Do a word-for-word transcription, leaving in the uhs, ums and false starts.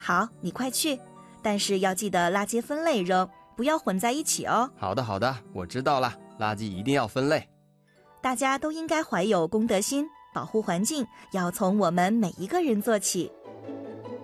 好，你快去，但是要记得垃圾分类扔，不要混在一起哦。 好的好的，我知道了，垃圾一定要分类。 大家都应该怀有公德心，保护环境要从我们每一个人做起。